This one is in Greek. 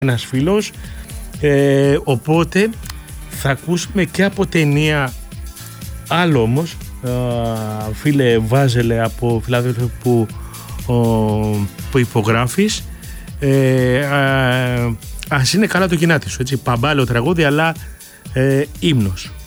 ένας φίλος, οπότε θα ακούσουμε και από ταινία άλλο όμως, φίλε Βάζελε από Φιλαδέλφια που υπογράφεις, ας είναι καλά το κοινάτι σου, έτσι, παμπάλαιο τραγούδι αλλά ύμνος.